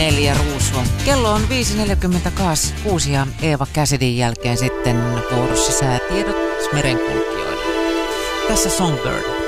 4 ruusua. Kello on 5.46 ja Eeva Käsidin jälkeen sitten vuorossa säätiedot merenkulkijoille. Tässä Songbird.